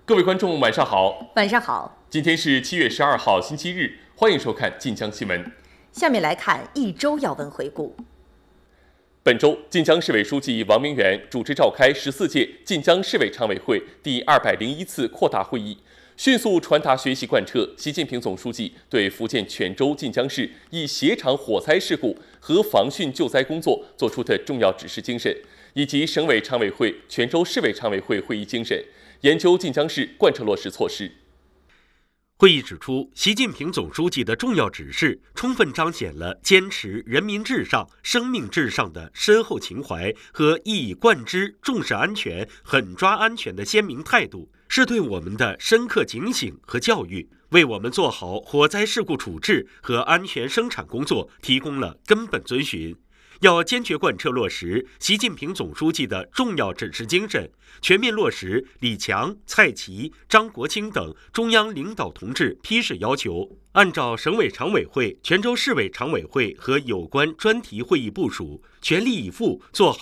各位观众，晚上好。 晚上好。 今天是7月12号，星期日，欢迎收看晋江新闻。 下面来看一周要闻回顾。 本周，晋江市委书记王明远主持召开14届晋江市委常委会第201次扩大会议，迅速传达学习贯彻习近平总书记对福建泉州、晋江市一携场火灾事故和防汛救灾工作作出的重要指示精神，以及省委常委会、泉州市委常委会会议精神，研究晋江市贯彻落实措施。 会议指出，习近平总书记的重要指示充分彰显了坚持人民至上、生命至上的深厚情怀和一以贯之重视安全、狠抓安全的鲜明态度，是对我们的深刻警醒和教育，为我们做好火灾事故处置和安全生产工作提供了根本遵循。要坚决贯彻落实习近平总书记的重要指示精神，全面落实李强、蔡奇、张国清等中央领导同志批示要求，按照省委常委会、泉州市委常委会和有关专题会议部署，全力以赴做好